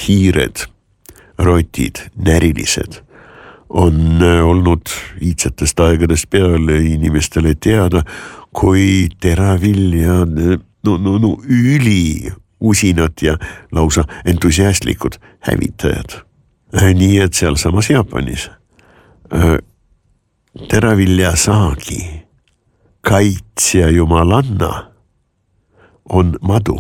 hiired, rotid, närilised on olnud iidsetest aegadest peale inimestele teada kui teraviljad, üli usinad ja lausa entusiastlikud hävitajad. Nii et seal samas Jaapanis teraviljasaagi kaitsja jumalanna on madu.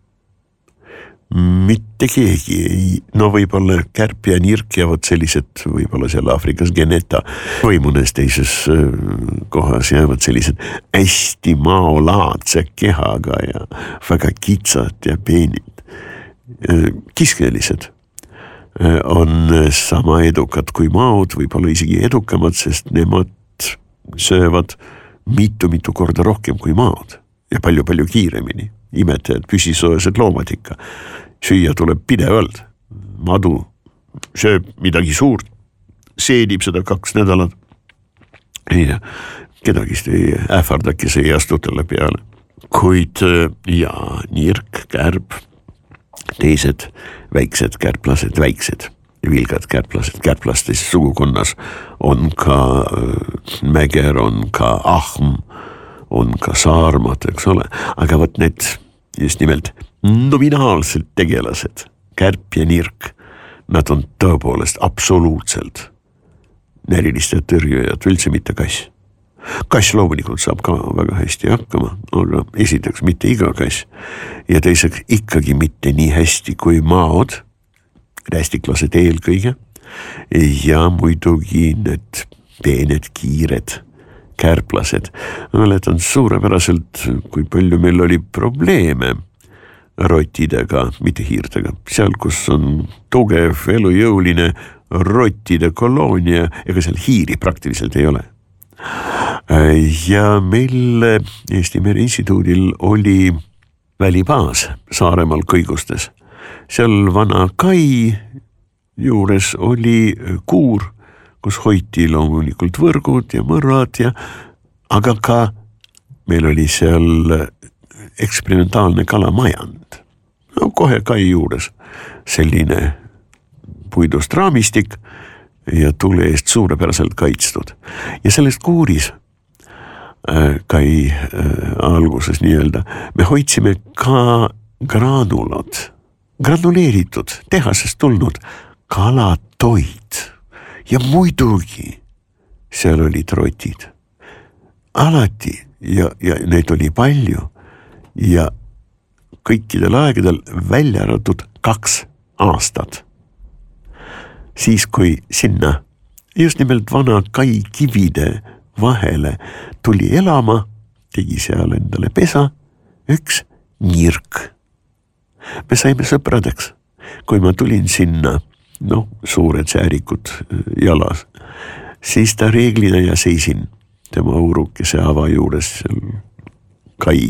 Mitte keegi, võib-olla kärp ja nirk ja vot sellised, võib-olla seal Aafrikas geneta või mõnes teises kohas jäävad sellised hästi maolaadse kehaga ja väga kitsad ja peenid. Kiskelised on sama edukad kui maod, võib-olla isegi edukamad, sest nemad söövad mitu korda rohkem kui maod ja palju kiiremini. Imetajad, püsisoojased loomad ikka. Süüa tuleb pidevalt. Madu sööb midagi suurt, seedib seda 2 nädalat. Ja kedagist ei ähvardaki, see ei astu talle peale. Kuid ja nirk, kärb, teised väiksed kärplased, väiksed vilgad kärplased. Kärplastes sugukonnas on ka mäger, on ka ahm, on ka saarmad, eks ole, aga võt need just nimelt nominaalsed tegelased, kärp ja nirk, nad on tõepoolest absoluutselt näriliste tõrjujad, üldse mitte kass. Kass loomulikult saab ka väga hästi hakkama, aga esiteks mitte iga kass ja teiseks ikkagi mitte nii hästi kui maod, rästiklased eelkõige ja muidugi need peened kiired kärplased. Mäletan suurepäraselt, kui palju meil oli probleeme rottidega, mitte hiirtega. Seal, kus on tugev, elujõuline rottide koloonia, ega seal hiiri praktiliselt ei ole. Ja meil Eesti Mere Instituudil oli välibaas Saaremaal Kõigustes. Seal vana kai juures oli kuur, kus hoiti loomulikult võrgud ja mõrrad aga ka meil oli seal eksperimentaalne kalamajand. Kohe kai juures selline puidust raamistik ja tule eest suurepäraselt kaitstud. Ja sellest kuuris kai alguses nii-öelda me hoidsime ka granuleeritud, tehasest tulnud kalatoid. Ja muidugi seal olid rotid. Alati ja neid oli palju ja kõikidel aegadel välja arvatud 2 aastat. Siis kui sinna just nimelt vana kai kivide vahele tuli elama, tegi seal endale pesa, üks nirk. Me saime sõpradeks, kui ma tulin sinna, suured säärikud jalas, siis ta reeglina ja seisin tema õurukese ava juures kai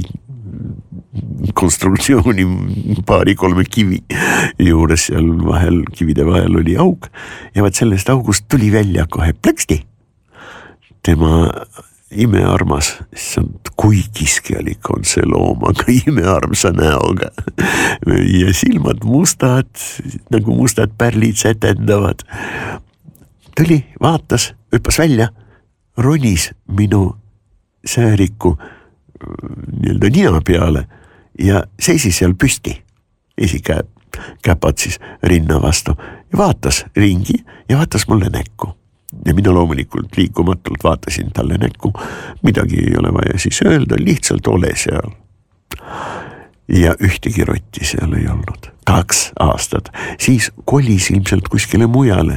konstruktsiooni 2-3 kivi juures, seal vahel, kivide vahel oli auk ja vaat sellest august tuli välja kohe plõksti. Tema imearmas, kui kiskelik on see loom, aga imearmsa näoga ja silmad mustad, nagu mustad pärlid sätendavad. Tuli, vaatas, hüppas välja, ronis minu sääriku nii-öelda nina peale ja seisis seal püsti, esikäpad siis rinna vastu ja vaatas ringi ja vaatas mulle näkku. Ja mina loomulikult liikumatult vaatasin talle näkku, midagi ei ole vaja siis öelda, lihtsalt ole seal. Ja ühtegi rotti seal ei olnud. 2 aastat. Siis kolis ilmselt kuskile mujale.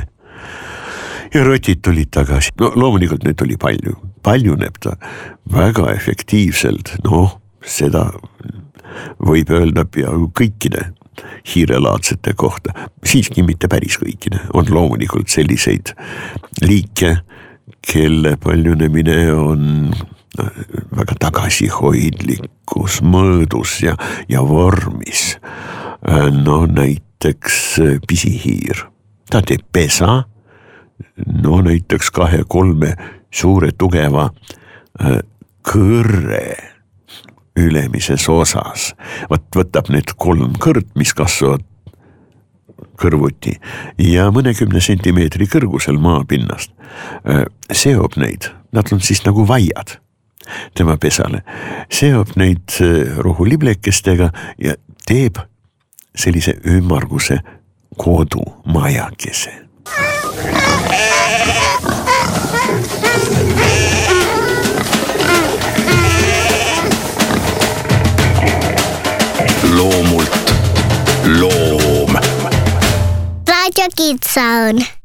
Ja rotid tulid tagasi. Loomulikult neid oli palju. Paljuneb ta väga efektiivselt. Seda võib öelda peaaegu kõikide hiirelaadsete kohta. Siiski mitte päris kõikide. On loomulikult selliseid liike, kelle paljunemine on väga tagasihoidlikus mõõdus ja vormis. Näiteks pisihiir. Ta teeb pesa, näiteks 2-3 suure tugeva kõrre ülemises osas. Võtab need 3 kõrt, mis kasvavad kõrvuti ja mõnekümne sentimeetri kõrgusel maapinnast. Seob neid, nad on siis nagu vaiad tema pesale, seob neid rohuliblekestega ja teeb sellise ümmarguse kodumajakese. Loomult loom. Radio Kids Zone.